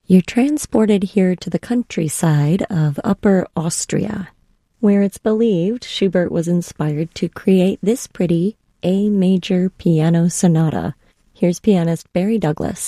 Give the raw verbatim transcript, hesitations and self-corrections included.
You're transported here to the countryside of Upper Austria, where it's believed Schubert was inspired to create this pretty A major piano sonata. Here's pianist Barry Douglas.